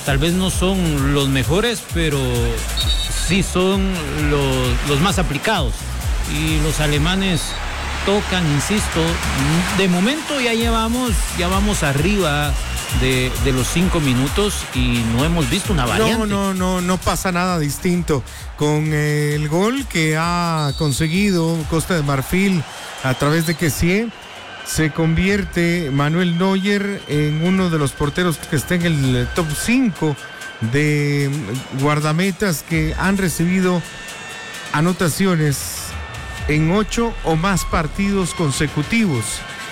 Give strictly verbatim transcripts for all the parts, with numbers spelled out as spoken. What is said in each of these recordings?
tal vez no son los mejores, pero sí son los, los más aplicados. Y los alemanes tocan, insisto, de momento ya llevamos, ya vamos arriba de, de los cinco minutos y no hemos visto una variante. No, no, no, no pasa nada distinto con el gol que ha conseguido Costa de Marfil a través de Kessié. Se convierte Manuel Neuer en uno de los porteros que está en el top cinco de guardametas que han recibido anotaciones en ocho o más partidos consecutivos,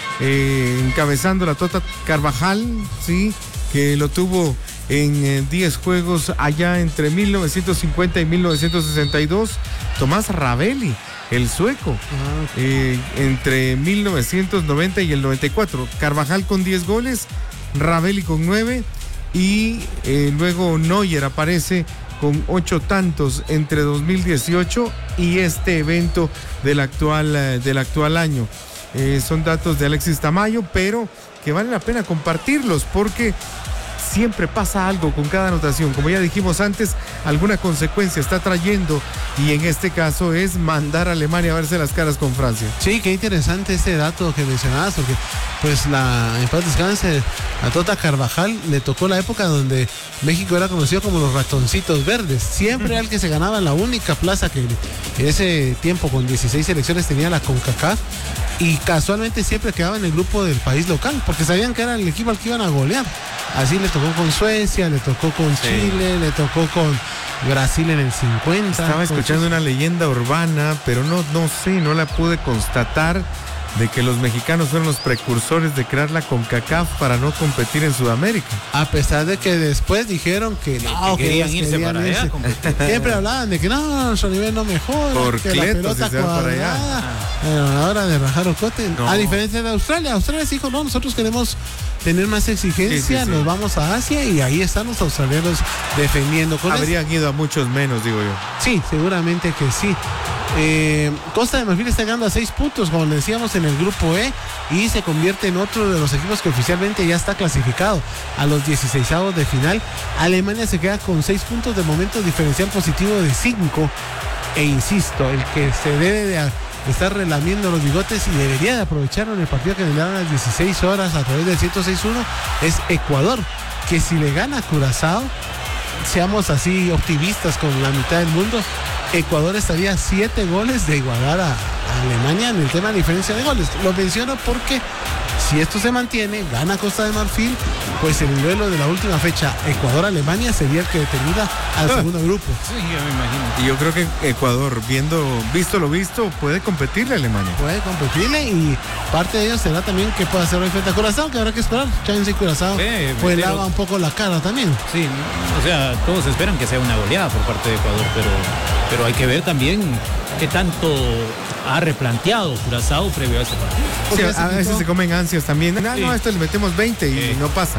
eh, encabezando la Tota Carvajal, sí, que lo tuvo en diez eh, juegos allá entre mil novecientos cincuenta y mil novecientos sesenta y dos. Tomás Ravelli, el sueco, ah, okay. eh, entre mil novecientos noventa y el noventa y cuatro. Carvajal con diez goles, Ravelli con nueve y eh, luego Neuer aparece con ocho tantos entre dos mil dieciocho y este evento del actual, eh, del actual año. Eh, son datos de Alexis Tamayo, pero que vale la pena compartirlos porque siempre pasa algo con cada anotación. Como ya dijimos antes, alguna consecuencia está trayendo y en este caso es mandar a Alemania a verse las caras con Francia. Sí, qué interesante este dato que mencionabas, porque pues la, en paz descanse, a Tota Carvajal le tocó la época donde México era conocido como los ratoncitos verdes. Siempre era el que se ganaba la única plaza que en ese tiempo con dieciséis selecciones tenía la CONCACAF y casualmente siempre quedaba en el grupo del país local, porque sabían que era el equipo al que iban a golear. Así le tocó con Suecia, le tocó con sí. Chile, le tocó con Brasil en el cincuenta. Estaba escuchando una leyenda urbana, pero no, no sé, no la pude constatar, de que los mexicanos fueron los precursores de crear la CONCACAF para no competir en Sudamérica. A pesar de que después dijeron que no, que querían irse querían para irse. allá. Siempre hablaban de que no, nuestro nivel no mejora, por que cletos, la pelota si se van para allá. Pero a la hora de rajar ocote, no. A diferencia de Australia, Australia dijo, no, nosotros queremos tener más exigencia, sí, sí, sí. Nos vamos a Asia y ahí están los australianos defendiendo. Con Habrían este... ido a muchos menos, digo yo. Sí, seguramente que sí. Eh, Costa de Marfil está ganando a seis puntos, como le decíamos, en el grupo E, y se convierte en otro de los equipos que oficialmente ya está clasificado a los dieciseisavos de final. Alemania se queda con seis puntos de momento, diferencial positivo de cinco, e insisto, el que se debe de estar relamiendo los bigotes y debería de aprovechar en el partido que le dan a las dieciséis horas a través del ciento seis uno es Ecuador, que si le gana a Curazao, seamos así optimistas con la mitad del mundo, Ecuador estaría siete goles de igualar a, a Alemania en el tema de diferencia de goles. Lo menciono porque si esto se mantiene, gana Costa de Marfil, pues el duelo de la última fecha Ecuador-Alemania sería el que determina al ah, segundo grupo. Sí, yo me imagino. Y yo creo que Ecuador, viendo, visto lo visto, puede competirle a Alemania. Puede competirle y parte de ello será también que pueda hacer hoy frente a Curazao, que habrá que esperar. Chance y Curazao eh, pues pero, lava un poco la cara también. Sí, o sea, todos esperan que sea una goleada por parte de Ecuador, pero, pero hay que ver también qué tanto ha replanteado Curazao previo a ese partido. Sí, a veces se comen ansias también. No, sí. no, a esto le metemos veinte y sí. no pasa.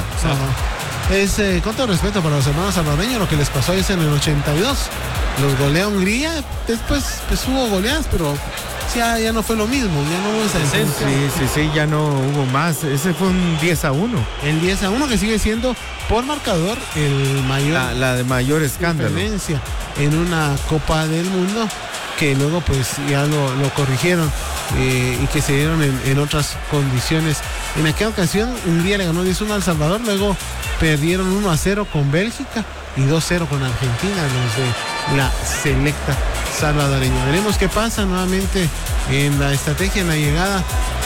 Ajá. Es eh, con todo respeto para los hermanos salvadoreños, lo que les pasó es en el ochenta y dos. Los golea Hungría, después pues, hubo goleadas, pero ya, ya no fue lo mismo, ya no hubo esa esencia. Sí, sí, sí, ya no hubo más. Ese fue un diez a uno. El diez a uno que sigue siendo por marcador el mayor. La, la de mayor escándalo. En una Copa del Mundo, que luego pues ya lo, lo corrigieron eh, y que se dieron en, en otras condiciones. En aquella ocasión Hungría le ganó diez a uno a El Salvador, luego perdieron uno a cero con Bélgica y dos a cero con Argentina, los de la selecta salvadoreña. Veremos qué pasa nuevamente en la estrategia, en la llegada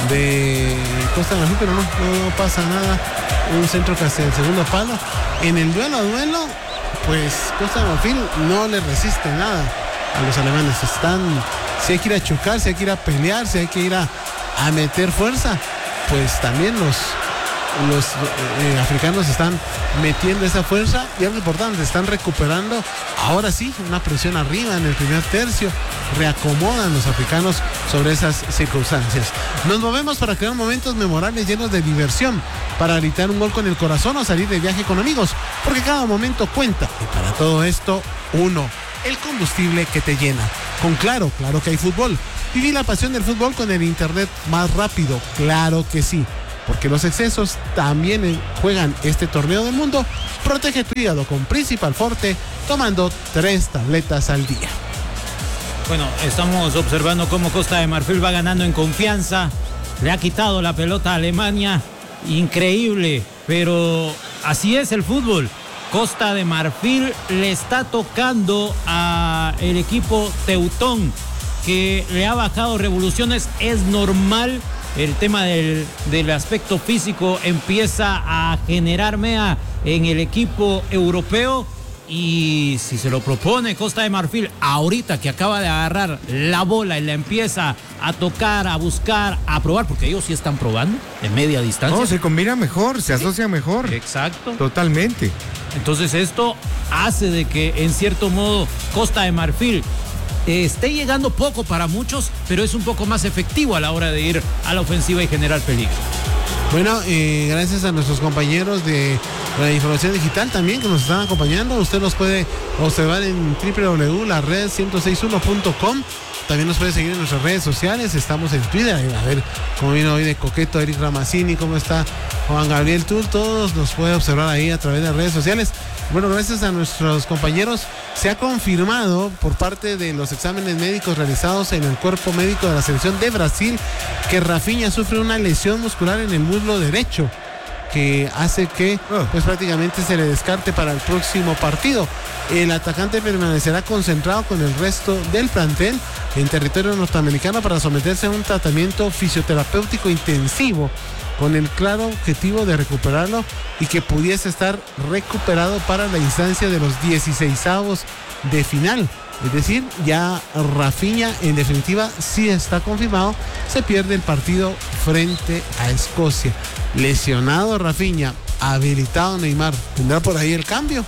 de Costa de Marfil, pero no, no, no pasa nada. Un centro que hace el segundo palo. En el duelo a duelo, pues Costa de Marfil no le resiste nada a los alemanes. Están, si hay que ir a chocar, si hay que ir a pelear, si hay que ir a, a meter fuerza, pues también los, los eh, africanos están metiendo esa fuerza, y algo importante, están recuperando ahora sí una presión arriba en el primer tercio, reacomodan los africanos sobre esas circunstancias. Nos movemos para crear momentos memorables llenos de diversión, para gritar un gol con el corazón o salir de viaje con amigos, porque cada momento cuenta, y para todo esto, uno, el combustible que te llena. Con Claro, claro que hay fútbol. Viví la pasión del fútbol con el internet más rápido, claro que sí. porque los excesos también juegan este torneo del mundo. Protege tu hígado con Principal Forte, tomando tres tabletas al día. Bueno, estamos observando cómo Costa de Marfil va ganando en confianza. Le ha quitado la pelota a Alemania. Increíble, pero así es el fútbol. Costa de Marfil le está tocando a el equipo teutón, que le ha bajado revoluciones. Es normal, el tema del, del aspecto físico empieza a generar mea en el equipo europeo. Y si se lo propone Costa de Marfil, ahorita que acaba de agarrar la bola y la empieza a tocar, a buscar, a probar, porque ellos sí están probando en media distancia. No, se combina mejor, se Sí. asocia mejor. Exacto. Totalmente. Entonces esto hace de que en cierto modo Costa de Marfil eh, esté llegando poco para muchos, pero es un poco más efectivo a la hora de ir a la ofensiva y generar peligro. Bueno, eh, gracias a nuestros compañeros de la información digital también que nos están acompañando. Usted los puede observar en doble u doble u doble u punto la red ciento sesenta y uno punto com. También nos puede seguir en nuestras redes sociales. Estamos en Twitter. A ver cómo vino hoy de coqueto Eric Ramazzini, cómo está Juan Gabriel Tull. Todos nos puede observar ahí a través de las redes sociales. Bueno, gracias a nuestros compañeros, se ha confirmado por parte de los exámenes médicos realizados en el cuerpo médico de la selección de Brasil que Rafinha sufre una lesión muscular en el muslo derecho, que hace que pues prácticamente se le descarte para el próximo partido. El atacante permanecerá concentrado con el resto del plantel en territorio norteamericano para someterse a un tratamiento fisioterapéutico intensivo, con el claro objetivo de recuperarlo y que pudiese estar recuperado para la instancia de los dieciseisavos de final. Es decir, ya Rafinha en definitiva sí está confirmado, se pierde el partido frente a Escocia. Lesionado Rafinha, habilitado Neymar, ¿tendrá por ahí el cambio?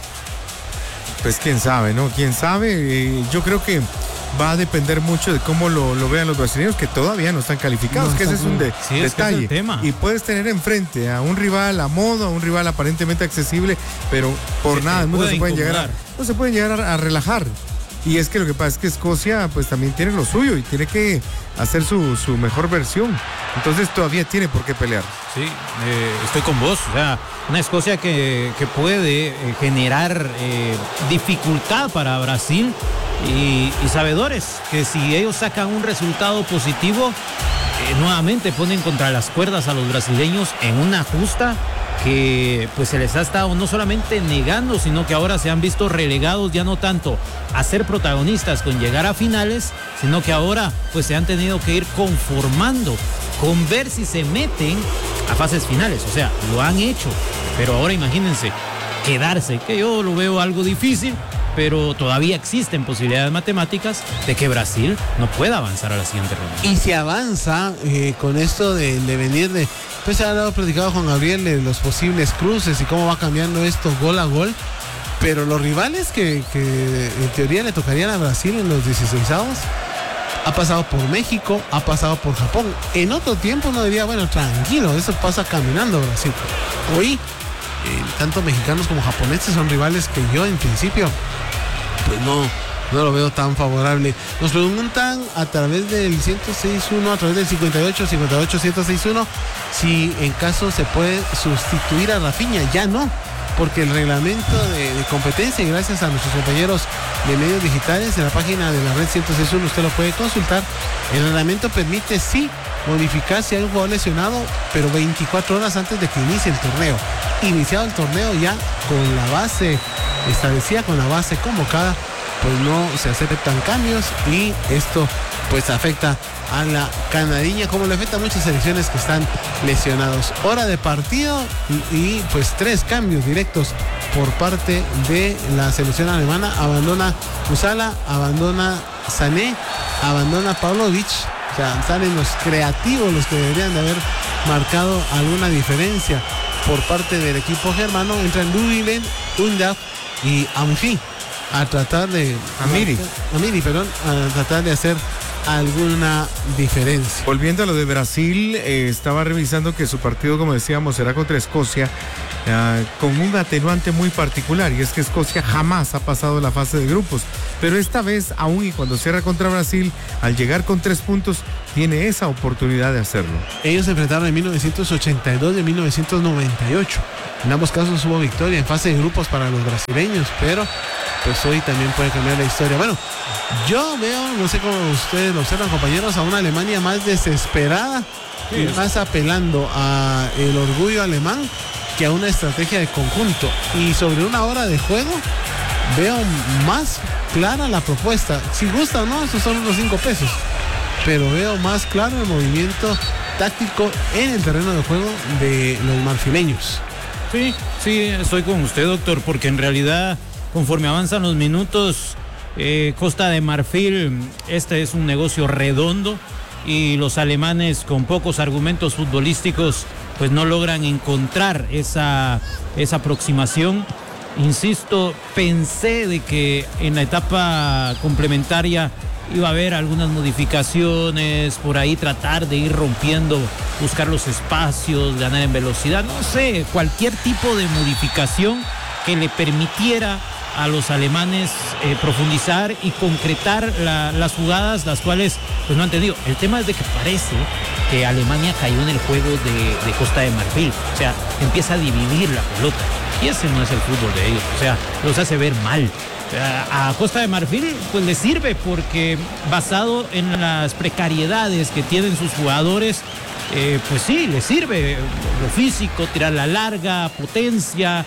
Pues quién sabe, ¿no? Quién sabe. Eh, yo creo que va a depender mucho de cómo lo, lo vean los brasileños, que todavía no están calificados, No que ese están, es un de, sí, es que detalle. es el tema. Y puedes tener enfrente a un rival a modo, a un rival aparentemente accesible, pero por Que nada te del mundo pueda se pueden llegar a, incomodar. no se pueden llegar a, a relajar. Y es que lo que pasa es que Escocia pues también tiene lo suyo y tiene que hacer su, su mejor versión. Entonces todavía tiene por qué pelear. Sí, eh, estoy con vos. O sea, una Escocia que, que puede eh, generar eh, dificultad para Brasil y, y sabedores que si ellos sacan un resultado positivo, eh, nuevamente ponen contra las cuerdas a los brasileños en una justa que pues se les ha estado no solamente negando, sino que ahora se han visto relegados ya no tanto a ser protagonistas con llegar a finales, sino que ahora pues se han tenido que ir conformando con ver si se meten a fases finales. O sea, lo han hecho, pero ahora imagínense quedarse, que yo lo veo algo difícil, pero todavía existen posibilidades matemáticas de que Brasil no pueda avanzar a la siguiente ronda. Y se avanza eh, con esto de, de venir de, pues se ha dado platicado Juan Gabriel de los posibles cruces y cómo va cambiando esto gol a gol, pero los rivales que, que en teoría le tocarían a Brasil en los dieciseisavos, ha pasado por México, ha pasado por Japón. En otro tiempo uno diría, bueno, tranquilo, eso pasa caminando Brasil. Hoy, eh, tanto mexicanos como japoneses son rivales que yo en principio pues no, no lo veo tan favorable. Nos preguntan a través del ciento seis punto uno, a través del cincuenta y ocho, cincuenta y ocho, ciento sesenta y uno, si en caso se puede sustituir a Rafinha. Ya no, porque el reglamento de, de competencia, y gracias a nuestros compañeros de medios digitales en la página de la red ciento sesenta y uno, usted lo puede consultar. El reglamento permite sí modificar si hay un jugador lesionado, pero veinticuatro horas antes de que inicie el torneo. Iniciado el torneo ya con la base establecida, con la base convocada, pues no se aceptan cambios y esto pues afecta a la canadiña, como le afecta a muchas selecciones que están lesionados. Hora de partido y, y pues tres cambios directos por parte de la selección alemana. Abandona Musiala, abandona Sané, abandona Pavlovic. O sea, salen los creativos, los que deberían de haber marcado alguna diferencia por parte del equipo germano. Entran Lurilen, Undaf y Amfi a tratar de Amiri. Amiri, perdón, a tratar de hacer alguna diferencia. Volviendo a lo de Brasil, eh, estaba revisando que su partido, como decíamos, será contra Escocia uh, con un atenuante muy particular, y es que Escocia jamás ha pasado la fase de grupos, pero esta vez, aún y cuando cierra contra Brasil, al llegar con tres puntos, tiene esa oportunidad de hacerlo. Ellos se enfrentaron en mil novecientos ochenta y dos y en mil novecientos noventa y ocho. En ambos casos hubo victoria en fase de grupos para los brasileños, pero pues hoy también puede cambiar la historia. Bueno, yo veo, no sé cómo ustedes lo observan, compañeros, a una Alemania más desesperada y más apelando a el orgullo alemán que a una estrategia de conjunto. Y sobre una hora de juego veo más clara la propuesta. Si gusta o no, esos son unos cinco pesos. Pero veo más claro el movimiento táctico en el terreno de juego de los marfileños. Sí, sí, estoy con usted, doctor, porque en realidad, conforme avanzan los minutos, eh, Costa de Marfil, este es un negocio redondo y los alemanes con pocos argumentos futbolísticos pues no logran encontrar esa, esa aproximación. Insisto, pensé de que en la etapa complementaria iba a haber algunas modificaciones, por ahí tratar de ir rompiendo, buscar los espacios, ganar en velocidad, no sé, cualquier tipo de modificación que le permitiera a los alemanes eh, profundizar y concretar la, las jugadas, las cuales pues no han tenido. El tema es de que parece que Alemania cayó en el juego de, de Costa de Marfil, o sea, empieza a dividir la pelota, y ese no es el fútbol de ellos, o sea, los hace ver mal. A Costa de Marfil pues le sirve porque basado en las precariedades que tienen sus jugadores, eh, pues sí, le sirve lo físico, tirar la larga, potencia,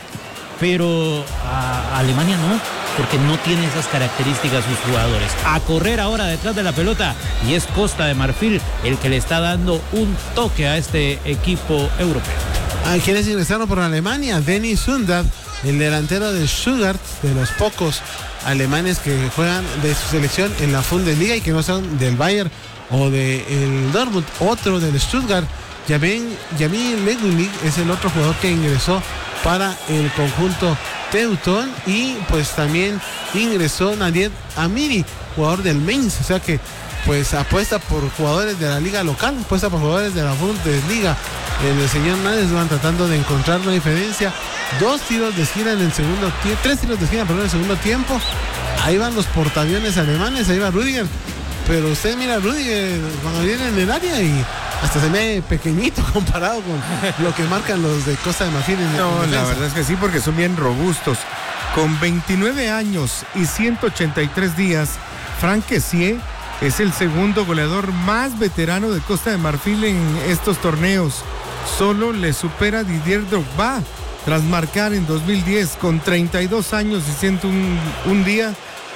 pero a Alemania no, porque no tiene esas características sus jugadores. A correr ahora detrás de la pelota, y es Costa de Marfil el que le está dando un toque a este equipo europeo. Ah, ¿quieres ingresarlo por Alemania? Dennis Sundar, el delantero de Stuttgart, de los pocos alemanes que juegan de su selección en la Bundesliga y que no son del Bayern o del Dortmund. Otro del Stuttgart, Jamil Leguli, es el otro jugador que ingresó para el conjunto teutón, y pues también ingresó Nadir Amiri, jugador del Mainz, o sea que pues apuesta por jugadores de la liga local, apuesta por jugadores de la Bundesliga. El señor Nagelsmann tratando de encontrar una diferencia. Dos tiros de esquina en el segundo tiempo, tres tiros de esquina, perdón, en el segundo tiempo. Ahí van los portaaviones alemanes, ahí va Rüdiger. Pero usted mira a Rüdiger cuando viene en el área y hasta se ve pequeñito comparado con lo que marcan los de Costa de Marfil. En no, la verdad es que sí, porque son bien robustos. Con veintinueve años y ciento ochenta y tres días, Franck Kessié es el segundo goleador más veterano de Costa de Marfil en estos torneos. Solo le supera Didier Drogba, tras marcar en dos mil diez con treinta y dos años y ciento un día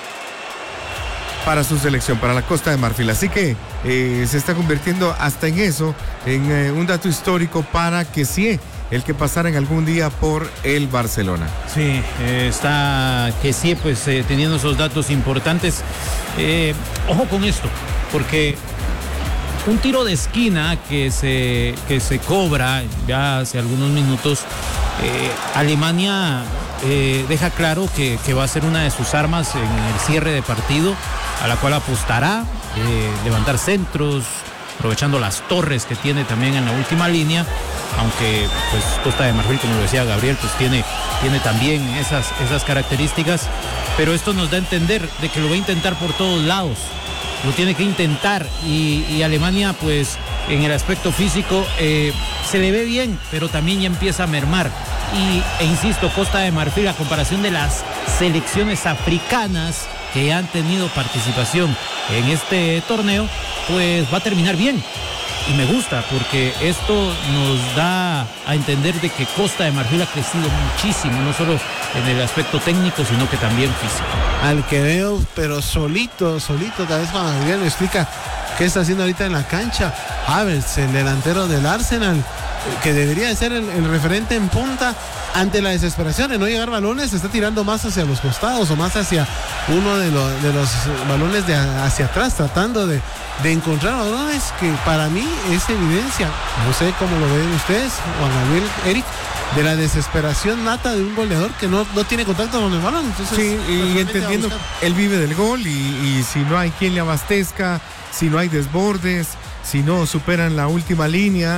para su selección, para la Costa de Marfil. Así que eh, se está convirtiendo hasta en eso, en eh, un dato histórico para que sí, el que pasaran algún día por el Barcelona. Sí, eh, está que sí, pues eh, teniendo esos datos importantes. Eh, ojo con esto, porque un tiro de esquina que se, que se cobra ya hace algunos minutos, eh, Alemania eh, deja claro que, que va a ser una de sus armas en el cierre de partido, a la cual apostará, eh, levantar centros, aprovechando las torres que tiene también en la última línea, aunque pues Costa de Marfil, como lo decía Gabriel, pues tiene, tiene también esas, esas características, pero esto nos da a entender de que lo va a intentar por todos lados. Lo tiene que intentar, y, y Alemania pues en el aspecto físico eh, se le ve bien, pero también ya empieza a mermar. Y, e insisto, Costa de Marfil, a comparación de las selecciones africanas que han tenido participación en este torneo, pues va a terminar bien. Y me gusta, porque esto nos da a entender de que Costa de Marfil ha crecido muchísimo, no solo en el aspecto técnico, sino que también físico. Al que veo, pero solito, solito, tal vez cuando Gabriel me explica qué está haciendo ahorita en la cancha. Havertz, el delantero del Arsenal, que debería de ser el, el referente en punta, ante la desesperación de no llegar balones, se está tirando más hacia los costados o más hacia uno de, lo, de los balones de hacia atrás, tratando de, de encontrar balones que para mí es evidencia, no sé cómo lo ven ustedes, Juan Gabriel, Eric, de la desesperación nata de un goleador que no, no tiene contacto con el balón. Entonces, sí, y entendiendo, él vive del gol, y, y si no hay quien le abastezca, si no hay desbordes, si no superan la última línea,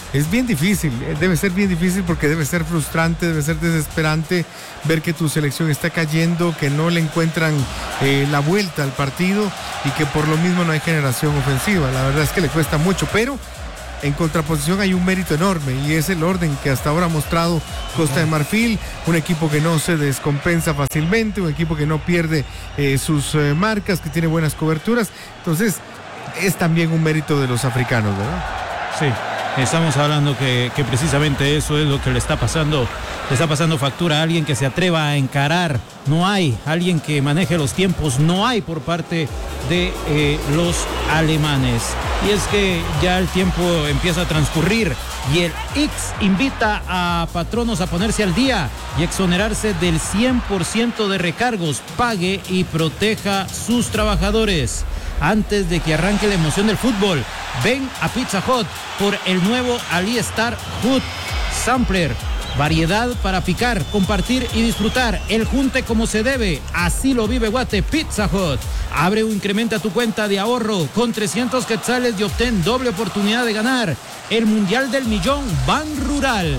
es bien difícil, debe ser bien difícil porque debe ser frustrante, debe ser desesperante ver que tu selección está cayendo, que no le encuentran eh, la vuelta al partido y que por lo mismo no hay generación ofensiva. La verdad es que le cuesta mucho, pero en contraposición hay un mérito enorme y es el orden que hasta ahora ha mostrado Costa de Marfil, un equipo que no se descompensa fácilmente, un equipo que no pierde eh, sus eh, marcas, que tiene buenas coberturas. Entonces es también un mérito de los africanos, ¿verdad? Sí, estamos hablando que, que precisamente eso es lo que le está pasando, le está pasando factura a alguien que se atreva a encarar. No hay alguien que maneje los tiempos, no hay por parte de eh, los alemanes. Y es que ya el tiempo empieza a transcurrir y el X invita a patronos a ponerse al día y exonerarse del cien por ciento de recargos. Pague y proteja sus trabajadores. Antes de que arranque la emoción del fútbol, ven a Pizza Hut por el nuevo Ali Star Hut Sampler. Variedad para picar, compartir y disfrutar. El junte como se debe. Así lo vive Guate. Pizza Hut. Abre o incrementa tu cuenta de ahorro con trescientos quetzales y obtén doble oportunidad de ganar el Mundial del Millón Ban Rural.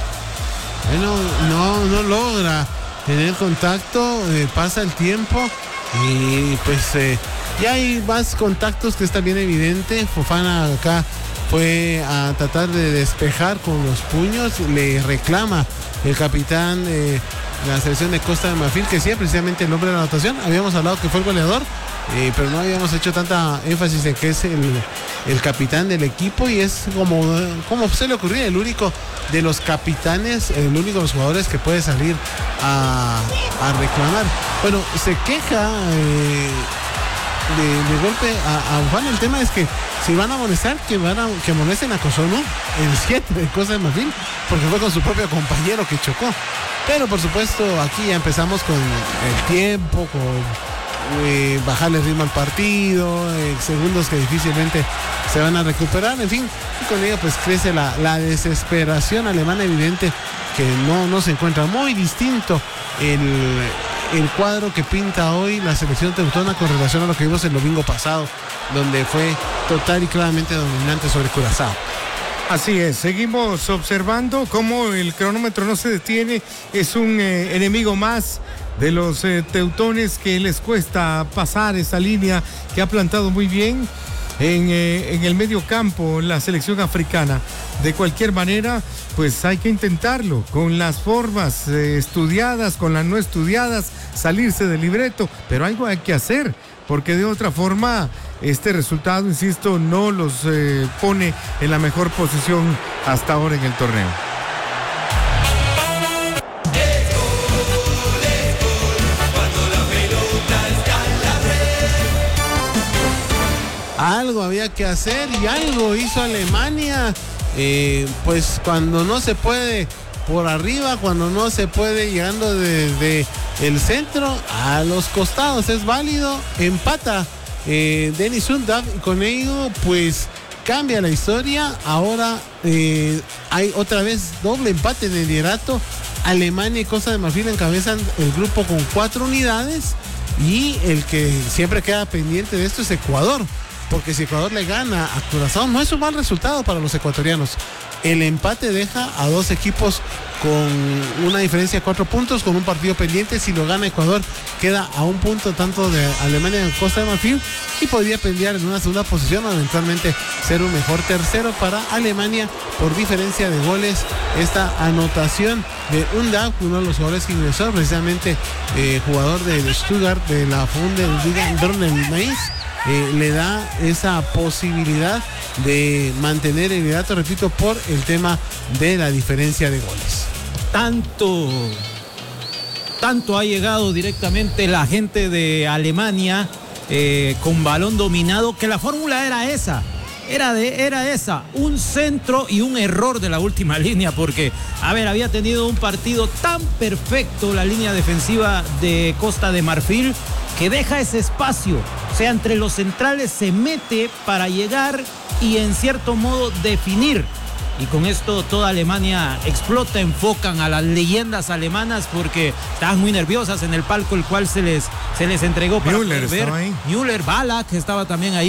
Bueno, no, no logra tener contacto, eh, pasa el tiempo y pues eh, ya hay más contactos que está bien evidente. Fofana acá fue a tratar de despejar con los puños, le reclama el capitán de la selección de Costa de Marfil, que sí, precisamente el hombre de la anotación. Habíamos hablado que fue el goleador, eh, pero no habíamos hecho tanta énfasis en que es el, el capitán del equipo y es como, como se le ocurría, el único de los capitanes, el único de los jugadores que puede salir a, a reclamar. Bueno, se queja eh, de, de golpe a, a Ufán. El tema es que si van a amonestar, que van a que amonesten a Cosono, el siete de Costa de Marfil, porque fue con su propio compañero que chocó. Pero por supuesto aquí ya empezamos con el tiempo, con eh, bajarle el ritmo al partido, eh, segundos que difícilmente se van a recuperar, en fin, y con ello pues crece la, la desesperación alemana, evidente que no, no se encuentra. Muy distinto el, el cuadro que pinta hoy la selección teutona con relación a lo que vimos el domingo pasado, donde fue total y claramente dominante sobre Curazao. Así es, seguimos observando cómo el cronómetro no se detiene, es un eh, enemigo más de los eh, teutones que les cuesta pasar esa línea que ha plantado muy bien en, eh, en el medio campo la selección africana. De cualquier manera, pues hay que intentarlo, con las formas eh, estudiadas, con las no estudiadas, salirse del libreto, pero algo hay que hacer, porque de otra forma este resultado, insisto, no los eh, pone en la mejor posición hasta ahora en el torneo. Algo había que hacer y algo hizo Alemania, eh, pues cuando no se puede por arriba, cuando no se puede llegando desde el centro a los costados, es válido, empata eh, Dennis Undav y con ello pues cambia la historia. Ahora eh, hay otra vez doble empate en el liderato. Alemania y Costa de Marfil encabezan el grupo con cuatro unidades y el que siempre queda pendiente de esto es Ecuador, porque si Ecuador le gana a Curazao no es un mal resultado para los ecuatorianos. El empate deja a dos equipos con una diferencia de cuatro puntos, con un partido pendiente. Si lo gana Ecuador, queda a un punto tanto de Alemania y Costa de Marfil y podría pelear en una segunda posición o eventualmente ser un mejor tercero para Alemania por diferencia de goles. Esta anotación de Undav, uno de los jugadores que ingresó, precisamente eh, jugador del Stuttgart de la Bundesliga Dortmund, Eh, le da esa posibilidad de mantener el liderato, repito, por el tema de la diferencia de goles. Tanto, tanto ha llegado directamente la gente de Alemania eh, con balón dominado, que la fórmula era esa. Era, de, era esa, un centro y un error de la última línea, porque, a ver, había tenido un partido tan perfecto la línea defensiva de Costa de Marfil, que deja ese espacio, o sea, entre los centrales se mete para llegar y en cierto modo definir. Y con esto toda Alemania explota, enfocan a las leyendas alemanas porque estaban muy nerviosas en el palco el cual se les, se les entregó para Müller poder ver. Müller, Ballack estaba también ahí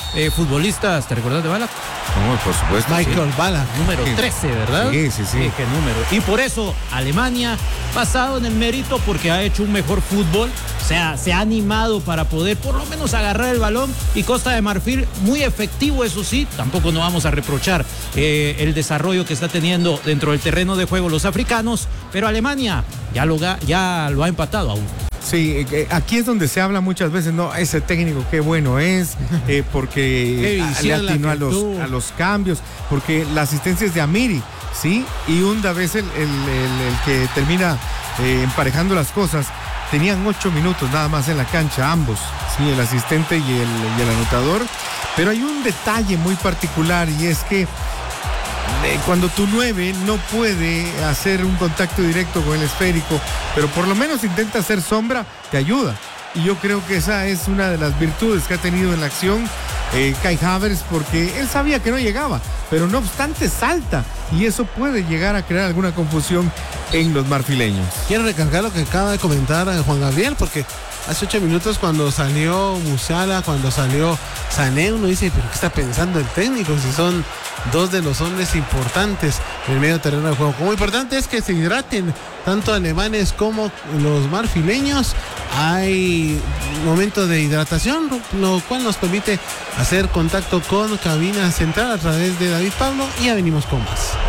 eh, futbolistas, ¿te recuerdas de Ballack? No, por supuesto. Michael sí. Ballack. Número Sí. trece, ¿verdad? Sí, sí, sí. qué número. Y por eso Alemania, basado en el mérito, porque ha hecho un mejor fútbol, o sea, se ha animado para poder por lo menos agarrar el balón, y Costa de Marfil, muy efectivo, eso sí, tampoco no vamos a reprochar eh, el desarrollo que está teniendo dentro del terreno de juego los africanos, pero Alemania ya lo, ya lo ha empatado aún. Sí, eh, aquí es donde se habla muchas veces, no, ese técnico qué bueno es, eh, porque le atinó a los, a los cambios, porque la asistencia es de Amiri, ¿sí? Y Unda vez el, el, el, el que termina eh, emparejando las cosas. Tenían ocho minutos nada más en la cancha, ambos, sí, el asistente y el, y el anotador. Pero hay un detalle muy particular, y es que Eh, cuando tu nueve no puede hacer un contacto directo con el esférico, pero por lo menos intenta hacer sombra, te ayuda. Y yo creo que esa es una de las virtudes que ha tenido en la acción eh, Kai Havertz, porque él sabía que no llegaba, pero no obstante salta, y eso puede llegar a crear alguna confusión en los marfileños. Quiero recalcar lo que acaba de comentar Juan Gabriel, porque hace ocho minutos cuando salió Musiala, cuando salió Sané, uno dice, pero ¿qué está pensando el técnico? Si son dos de los hombres importantes en el medio terreno del juego. Como importante es que se hidraten tanto alemanes como los marfileños. Hay momento de hidratación, lo cual nos permite hacer contacto con cabina central a través de David Pablo, y ya venimos con más.